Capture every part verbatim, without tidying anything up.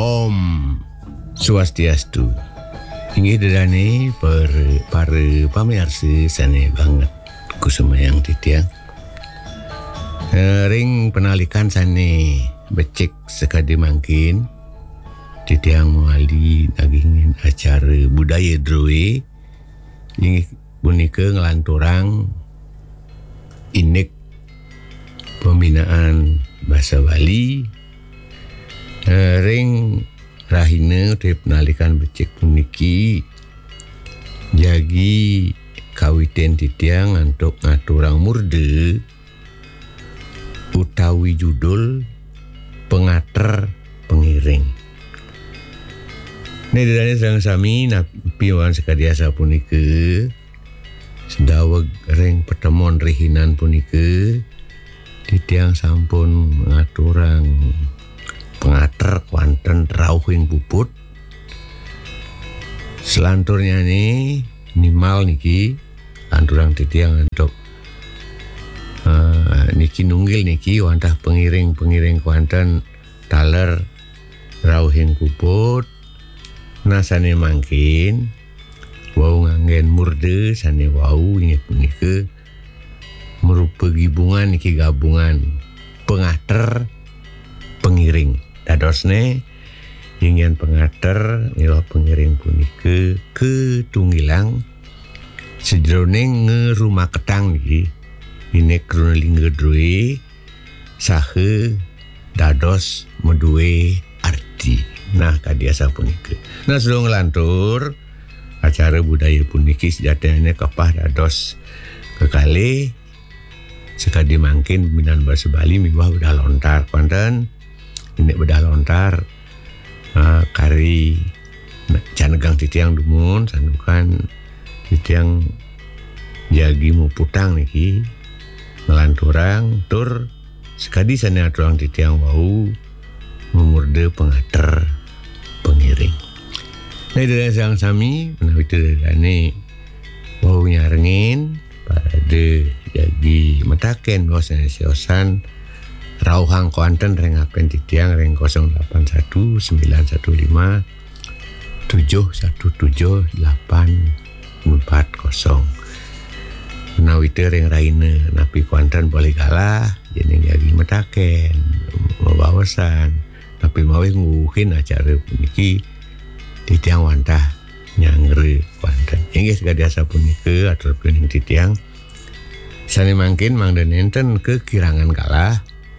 Om Swastiastu. Inggih dedane per para pamirsa sane banget kusumayang titiang. Ring penalikan sane becek sekadi mangkin titiang muali dagingin acara budaya droe inggih punika ngelanturang inek pembinaan bahasa Bali. Ring rahina te penalikan becek puniki jagi kawiten titiang untuk ngaturang murde utawi judul pengater pengiring. Nedane sang sami napi wan sakadiasa punika sedaweg ring pertemuan rihinan punika titiang sampun ngaturang pengater kuanten rauhing puput. Selanturnya nih nimal niki lanturang titiang untuk uh, niki nunggil niki wantah pengiring-pengiring kuanten taler rauhing puput. Nah sane mangkin wau nganggen murde sane wau inget punika merupa gabungan niki gabungan pengater pengiring. Dadosne ingin pengater nilo pengiring punika ketunggilang sejroning ngerumah ketang niki inek krunelingga droe sahe dados medue arti. Nah kadiasa punika. Nah sudah ngelantur acara budaya puniki sejatinya kepah dados kekali sekadi mangkin pembinaan bahasa Bali miwah bedah lontar konten ini bedah lontar uh, kari canegang titiang dumun sandukan titiang jagi mu putang niki melanturang tur sekadi sana aturang titiang wau memurde pengater pengiring. Nah itu sang sami menawi dedane wau nyarengin pada jagi metaken bosan siosan rauhang kuanten reng apen titiang reng nol delapan satu sembilan satu lima tujuh satu tujuh delapan empat nol. Menawi reng raine napi kuanten boleh kalah jeneng jagi metaken mabawasan tapi mawe nguhin acara puniki titiang wantah nyangre kuanten. Inggih sekadiasa punika atur pening titiang sane mangkin mangden enten kekirangan kalah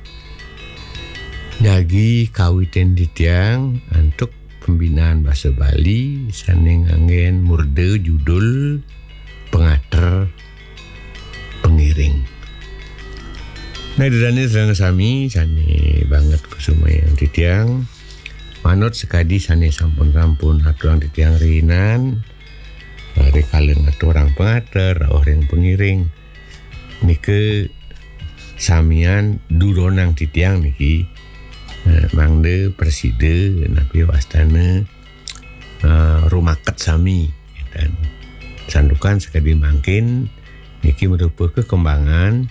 jagi kawiten titiang untuk pembinaan bahasa Bali sane nganggen murde judul pengater pengiring. Nah dedane sang sami sane banget kusumayang titiang manut sekadi sane sampun-sampun aturang titiang rinan bari kaleng aturang pengater orang pengiring nike samian duronang titiang niki uh, mangde preside napi wastana uh, rumaket sami dan sandukan sekadi mangkin niki merupa kekembangan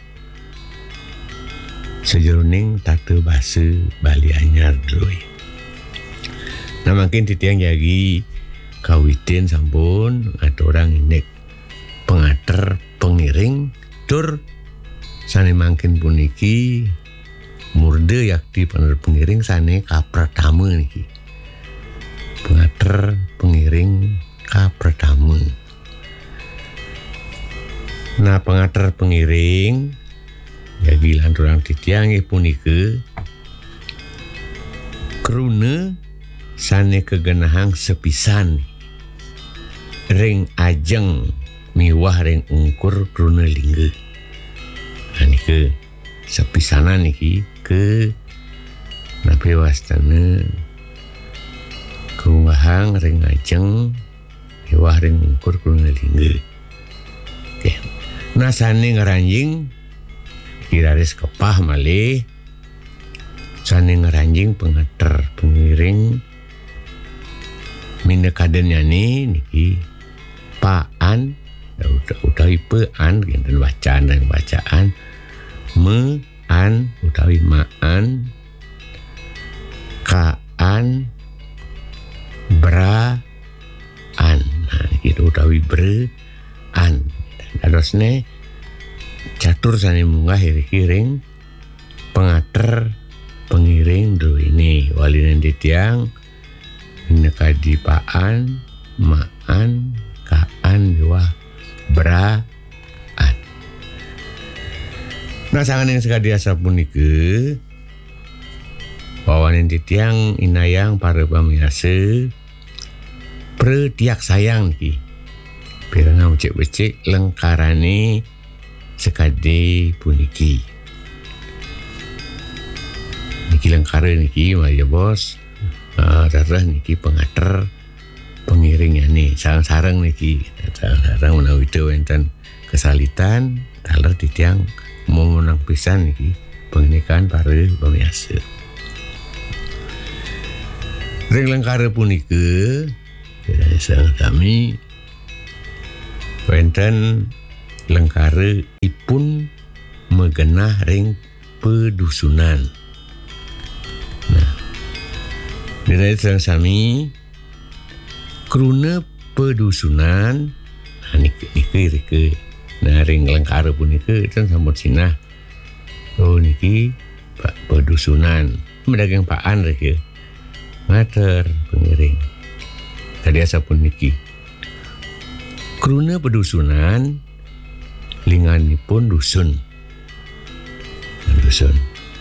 sejeroning tata bahasa Bali anyar droe. Nah makin titiang jagi kawitin sampun aturang inek pengater pengiring tur sane mangkin puniki murde yakti pener pengiring sane kapratama niki pengater pengiring kapratama. Nah pengater pengiring jagi lanturang titiang punika krune sane kegenahang sepisan ring ajeng miwah ring ungkur krune lingga. Nah niki sepisanan niki ke napi wastana keunggahang ring ajeng miwah ring ungkur krune lingga. Oke. Nah sane ngeranjing kiraris kepah malih sane ngeranjing pengater pengiring minekaden nyani niki paan utawi pean genten bacaan dan bacaan me an utawi maan kaan pangharaan. Dadosne catur sane munggah iki ring pengater pengiring ini walinen titiang nekadi paan maan kaan dua beraan. Nah sangan yang sekadi asa punike wawanen titiang inayang para pamirsa pretiak sayang ki pirang becik-becik lengkarane sekade puniki niki lengkara niki maya bos uh, terus niki pengater pengiringnya nih sarang-sarang niki sarang-sarang menawi itu wonten kesalitan taler titiang mau menang pisan niki pernikahan para pamirsa. Ring lengkara punika sareng kami wonten lengkara ipun megenah ring pedusunan. Nah, dari sareng sami kruna pedusunan niki niki rike nah ring lengkara punika kan sampun sinah. Oh niki Pak pedusunan medagang paan rike mater pengiring tadi asa pun niki kruna pedusunan linganipun dusun dusun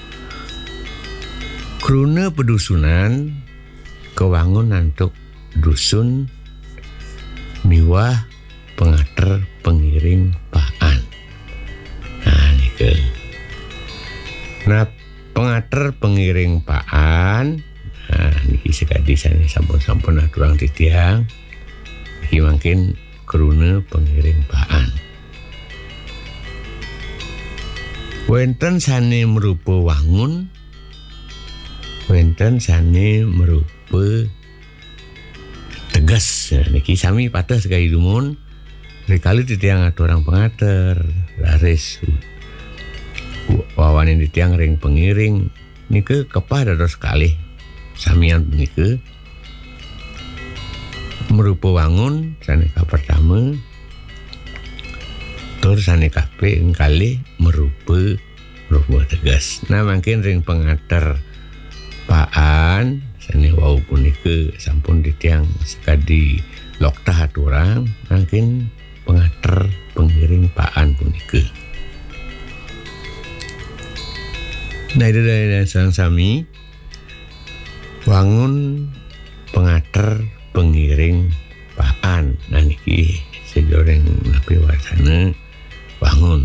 kruna pedusunan kewangun nantuk dusun miwah pengater pengiring paan. Nah nike nah pengater pengiring paan. Nah, niki sekadi sane sampun-sampun aturang titiang iki mangkin kruna pengiring paan. Wonten sane merupa wangun, wonten sane merupa tegas. Nah, niki sami patah sekali dumun rikali titiang aturang pengater laris wawanen titiang ring pengiring nike kepah dados kalih samian punika merupa wangun saneka pertama tur saneka engkali merupa merupa tegas. Nah mungkin ring pengater paan sane wau punika sampun titiang sekadi loktah aturang mungkin pengater pengiring paan punika. Nah itu dari sang sami wangun pengater pengiring paan. Nah niki sedoreng napi wasana wangun.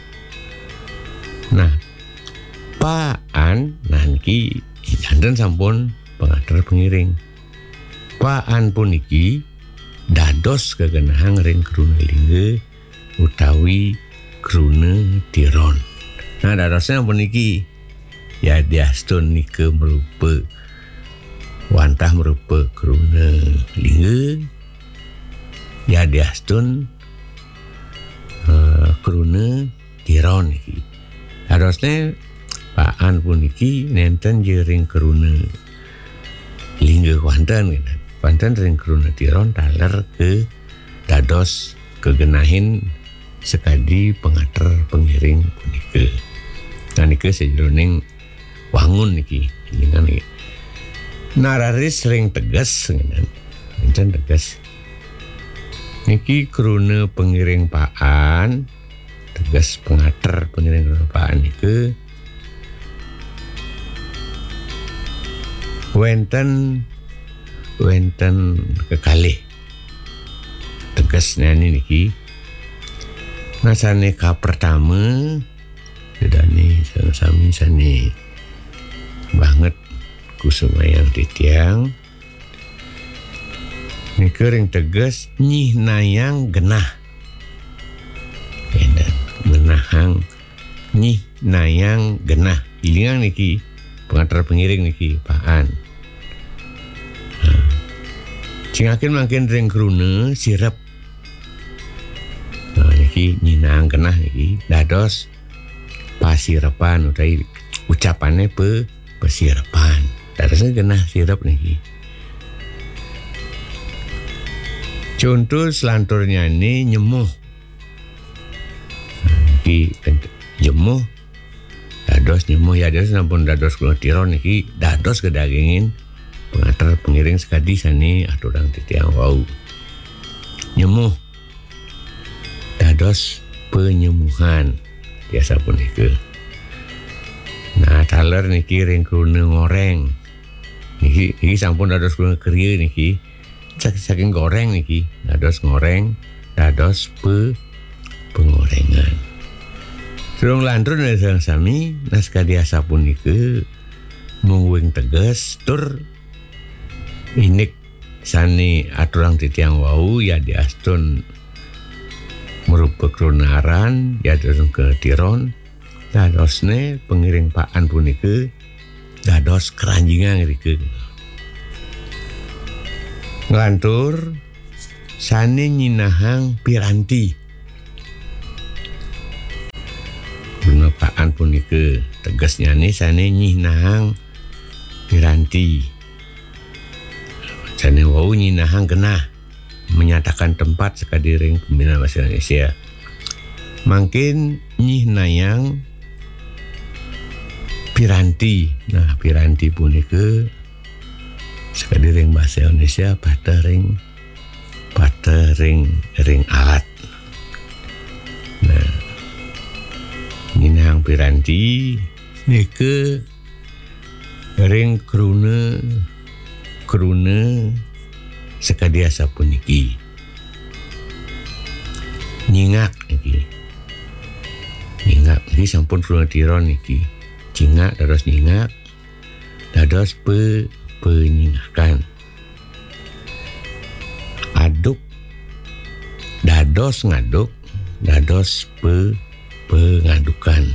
Nah paan nah niki janten sampun pengater pengiring. Paan puniki dados kegenahang ring kruna lingga utawi kruna tiron. Nah dadosnya puniki ya diastun nika merupa wantah merupa kruna lingga ya diastun uh, kruna tiron iki. Harusnya paan puniki nenten jering kruna lingga wanten wanten ring kruna tiron taler ke dados kegenahin sekadi pengater pengiring punika. Nah nika sejroning wangun niki lingan niki. Nararis ring tegas ngenen. Encen tegas. Niki kruna pengiring paan tegas pengater pengiring paan niku wenten wenten kekalih tegas nani niki. Nah saneka pertama sedane sami sane banget kusumayang titiang niki ring tegas nyih nayang genah edan genahang nyih nayang genah ilingang niki pengater pengiring niki paan. Cingakin makin ring kruna sirep. Nah niki nyinang genah niki dados pasirepan utawi ucapannya pe pasirepan. Dadosnya genah sirep niki. Contoh selantur nyani nyemuh. Iki nyemuh dados nyemuh ya dados sampun dados kula tiron iki dados kedagingin pengater pengiring sekadi sani aturang titiang wau. Nyemuh dados penyemuhan biasa pun iku. Nah taler niki ring krune ngoreng. Niki iki sampun dados krune kriye niki. Saking goreng niki dados ngoreng dados pe pengorengan. Surung lantrun sareng sami naskadi asapun niku mung teges tur inik sani aturang titiang wau ya diastun merupa kerunaran ya dados ke tiron dadosne pengiring paan punike dados keranjingan rike. Nglantur sane nyinahang piranti. Gunapaan punike tegasnya nih sane nyinahang piranti. Sane wau nyinahang genah menyatakan tempat sekadiring pembina bahasa Indonesia. Mangkin nyihnayang piranti. Nah piranti punike sekadiring bahasa Indonesia patering patering ring alat. Nah, nyinahang piranti nike ring krune krune sekadi asapun niki. Nyingak niki. Nyingak niki sampun krune tiron niki. Cingak dados nyingak dados pe penyingakan. Aduk dados ngaduk dados pe pengadukan.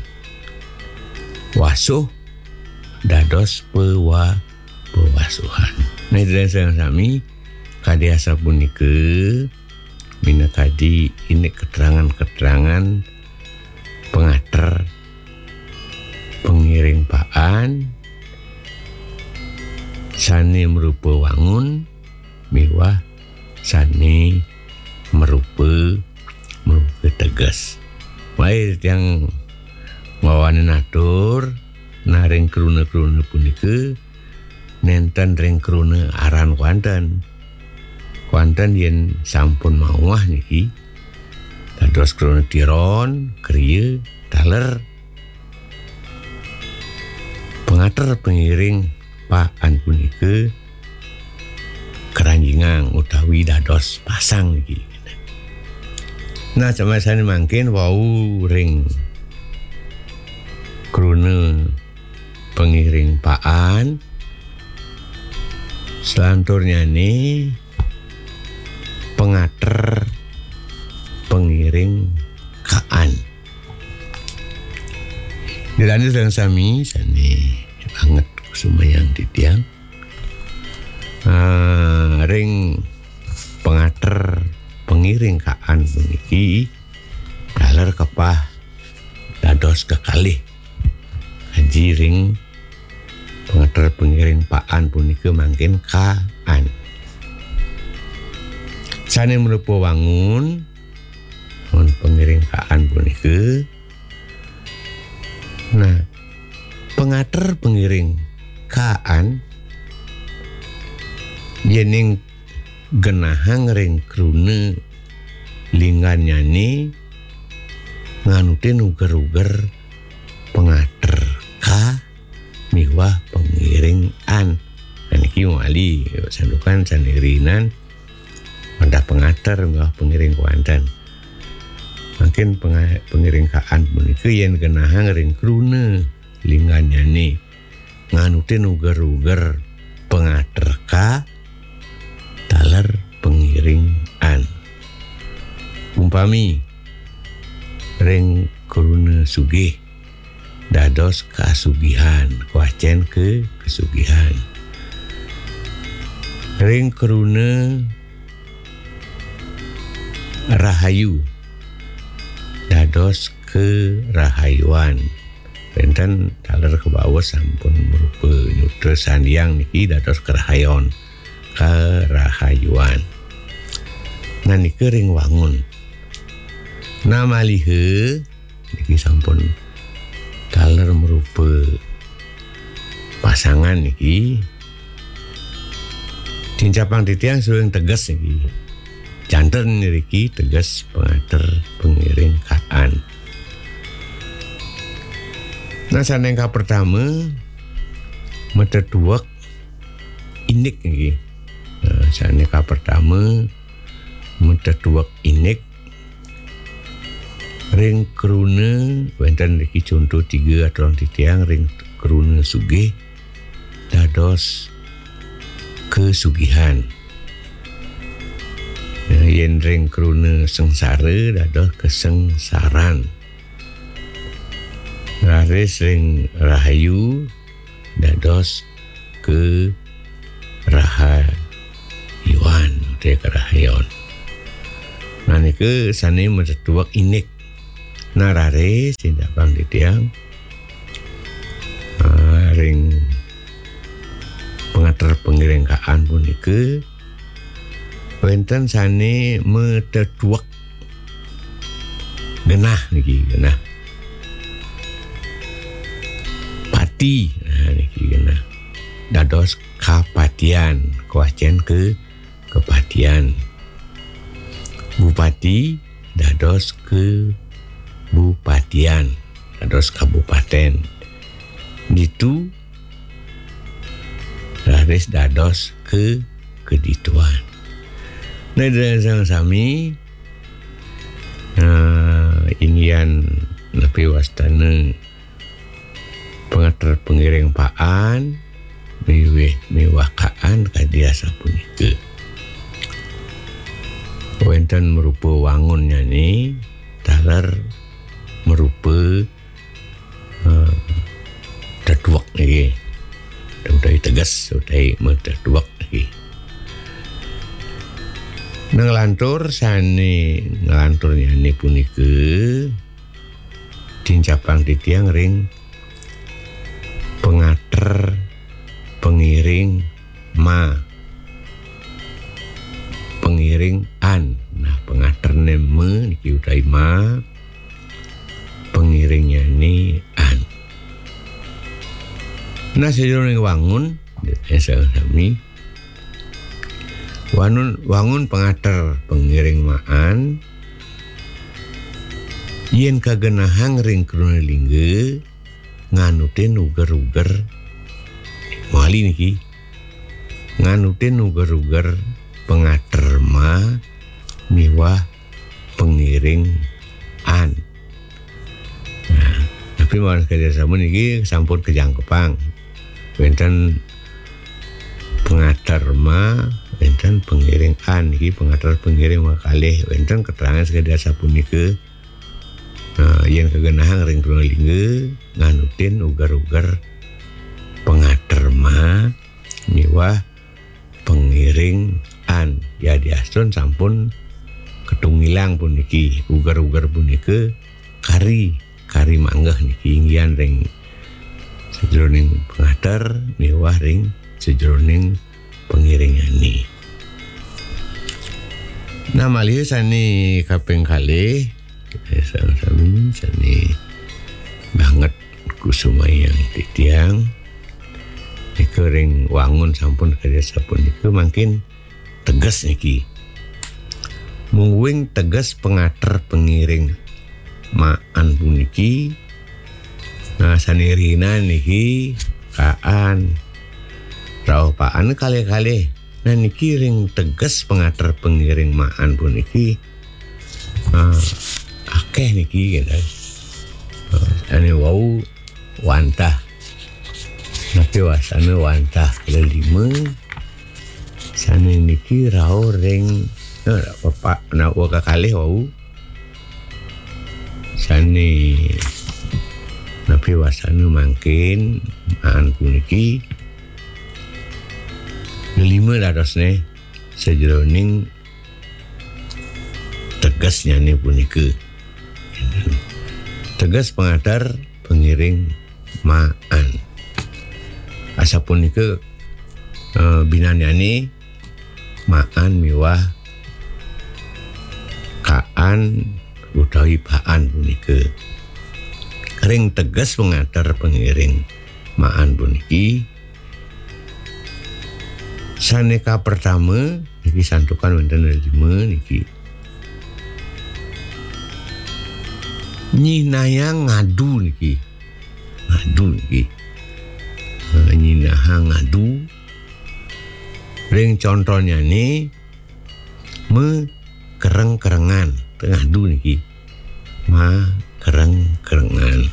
Wasuh dados pewa pewasuhan. Nah itu yang sami kadi asapun nike mina kadi ini keterangan-keterangan pengater pengiring paan sani merupa wangun miwah sani merupa merupa tegas. Wae yang ngawane natur naring krune-krune punike nenten ring krune aran kuanten. Kuanten yen sampun mawah niki dados krune tiron, kriye, taler. Pengater pengiring paan punike keranjingan utawi dados pasang iki. Nah samasane mangkin wau ring krune pengiring paan selanturnya nih pengater pengiring kaan. Dilanjut dengan sami sani banget sumayang titiang uh, ring pengater pengiring kaan puniki daler kepah dados kekalih haji ring pengater pengiring paan puniki mangkin kaan sane merupa wangun mon pengiring kaan puniki. Nah pengater pengiring kaan yening genahang ring krune linggan nyani nganutin uger-uger pengater ka miwah pengiring an. Kan iki wali sandukan sanirinan pada pengater miwah pengiring kuanten. Makin pengiring kaan puniki yen genahang ring krune linggan nyani nganutin uger-uger pengater ka taler pengiring an. Umpami ring krune sugih dados kasugihan kuacen ke kesugihan. Ring krune rahayu dados ke rahayuan. Penten taler ke bawah sampun merupa nyutra sandiang niki dados kerahayon kerahayuan. Nah niki ring wangun. Nah malihe niki sampun taler merupa pasangan niki. Cincapang titiang suwing tegas niki. Janten niki tegas pengater pengiring kaan. Nah sanengka pertama metetuak inik niki. Nah, sanengka pertama metetuak inik ring krune wonten niki contoh tiga atau titiang ring krune sugih dados kesugihan. Nah, yen ring krune sengsara dados kesengsaran. Raris ring rahayu dados ke rahayuan te kerahayon. Nah niku sane metetuak inik. Nah raris sindapang titiang uh, ring pengater pengirengkaan punika wonten sane metetuak genah niki genah pati. Nah niki genah dados kapatian kuacian ke kepatian. Bupati dados ke bupatian dados kabupaten. Ditu raris dados ke kedituan. Nah dasang sami uh, inggian nepi wastana pengater pengiring paan miweh miwakaan kadia sapunika. Wonten merupa wangun nyani taler merupa uh, tetuak niki. Udai tegas udai metetuak niki. Ngelantur sane ngelantur nyani punika cincapang titiang ring pengater pengiring ma pengiring an. Nah pengaterne me niki udai ma pengiringnya ni an. Nah sejroning wangun desa sami wangun wangun pengater pengiring maan yen kagenahang ring kruna lingga nganutin uger-uger wali niki nganutin uger-uger pengater ma miwah pengiring an. Nah, tapi mau kerjasama niki sampun kejangkepang. Wonten pengater ma, wonten pengiring an niki pengater pengiring wakalih wonten keterangan sekedar sapunika. Nah, yen kegenahang ring kruna lingga nganutin uger-uger pengater ma miwah pengiring an. Ya diastun sampun ketunggilang puniki uger-uger punika kari kari manggah niki inggian ring sejroning pengater miwah ring sejroning pengiring ani. Nah malih sani kaping kalih sami sani banget kusumayang titiang niku ring wangun sampun kerja sampun niku makin tegas niki. Mungwing tegas pengater pengiring maan puniki. Nah sanirina niki kaan rauh paan kali-kali. Nah niki ring tegas pengater pengiring maan puniki uh, akeh niki gitu. Uh, ane wau wantah napi wasana wantah kelima sane niki rauh ring nah bapak nak waka kalih wau sane napi wasana mangkin maan puniki lima dadosne sejroning tegasnya nih punika tegas pengatar pengiring maan asa punika e, binanyani maan miwah kaan utawi paan punika ring teges pengater pengiring maan puniki saneka pertama niki santukan wonten lima niki nyinayang ngadu niki ngadu niki nyinahang ngadu ring contohnya nih me kereng-kerengan ngadu niki ma kereng-kerengan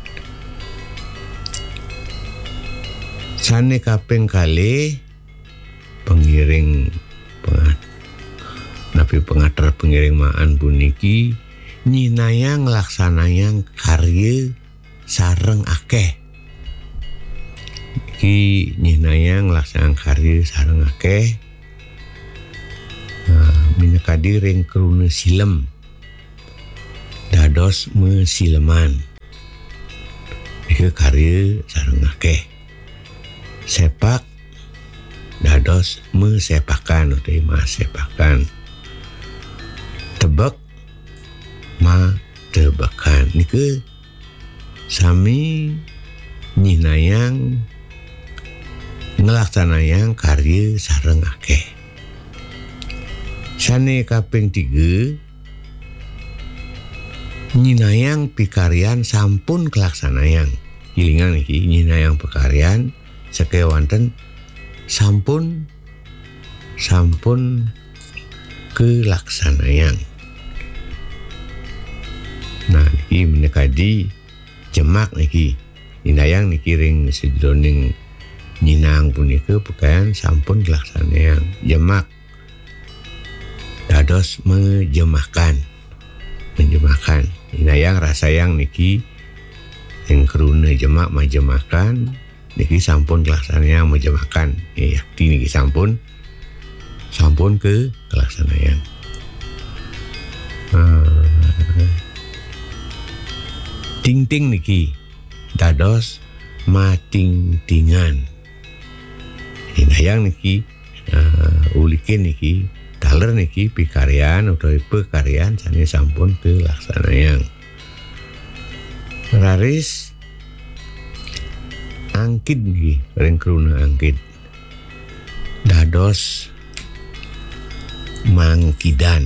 sane kaping kalih pengiring pengat napi pengater pengiring maan puniki nyinayang laksanayang karya sareng akeh iki nyinayang laksanayang karya sareng akeh nah, minakadi ring kruna silem dados mesileman iki karya sareng akeh sepak dados mesepakan utawi masepakan tebek ma tebakan niku sami nyinayang ngelaksanayang karya sareng akeh sane kaping tiga nyinayang pikaryan sampun kelaksanayang gilingan iki nyinayang pekaryan sekewanten sampun sampun kelaksanayang. Nah niki menekadi jemak niki nyinayang niki ring sejroning nyinang punika pekayan sampun kelaksanayang jemak dados menjemahkan menjemahkan nyinayang rasayang niki yang keruna jemak majemahkan niki sampun kelaksanayang menjemahkan ya yakti niki sampun sampun ke kelaksanayang. Uh, ting-ting niki dados mating-tingan nyinayang niki uh, ulikin niki taler niki pikaryan utawi pekaryan sane sampun kelaksanayang. Raris angkit niki ring kruna angkit dados mangkidan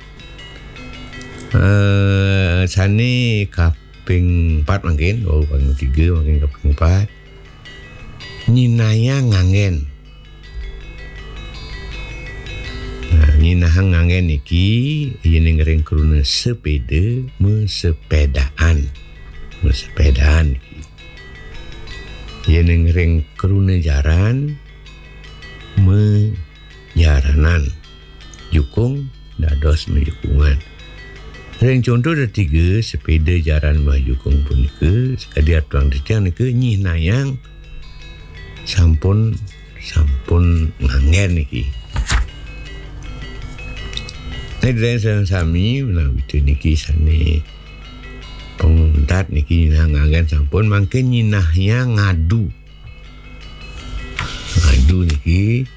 uh, sane kaping empat mungkin oh kaping tiga mungkin kaping empat nyinayang ngangen. Nah nyinahang ngangen niki yen ring kruna sepeda mesepedaan mesepedaan niki yen ring kruna jaran menjaranan jukung dados mejukungan ring contoh ada tiga sepeda jaran majukung punika sekadi atuang ditiang niki nyinayang sampun sampun ngangen niki. Nah dari sami menawi niki sane penguntat niki nyinah ngangen sampun mangke nyinahnya ngadu ngadu niki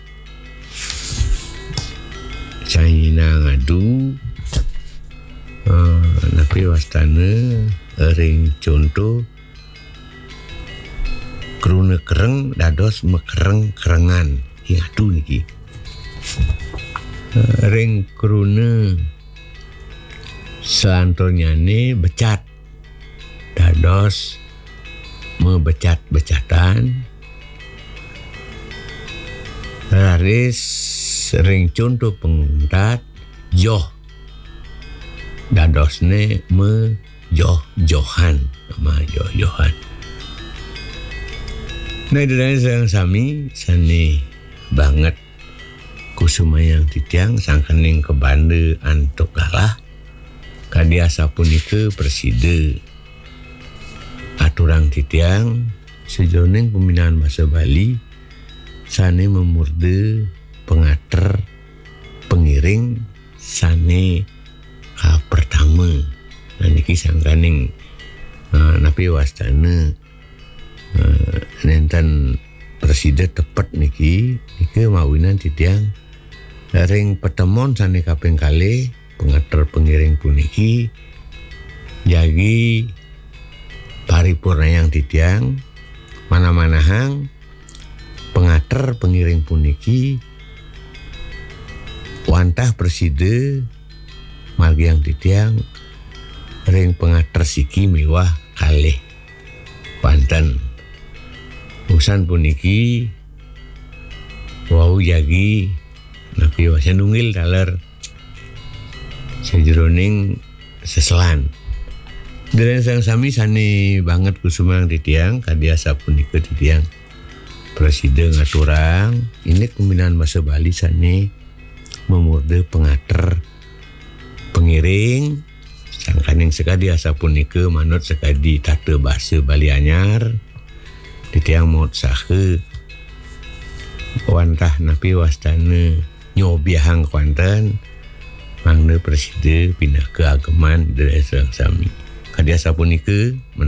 China ngadu uh, napi wastana ring contoh kruna kereng dados mekereng kerengan ngadu niki uh, ring kruna selantornyane becat dados mebecat-becatan. Raris ring contoh penguntat joh dadosne me joh-johan ma joh-johan. Nah dari sayang sami sani banget kusumayang titiang sangkening kebande antuk kalah kadiasa punika preside aturang titiang sejroning pembinaan bahasa Bali sane memurde pengater pengiring sane ka pertama. Nah niki sangkaning uh, napi wastana uh, nenten presiden tepet niki niki mawinan titiang ring pertemuan sane kaping kalih pengater pengiring puniki jagi paripurna yang titiang mana-manahang pengater pengiring puniki wantah preside margi yang titiang ring pengater siki miwah kalih wanten usan puniki wau jagi napi wasan nunggil taler sajroning seselan. Dereng sang sami sani banget kusumang titiang kadiasa punika titiang presiden ngaturang ini pembinaan masa Bali sani memurde pengater pengiring sangkaning sekadi asa punika manut sekadi tata bahasa Bali anyar titiang maut sahe wantah napi wastana nyobiahang Kuanten mangna presiden pindah ke ageman dereng sang sami kadiasa punika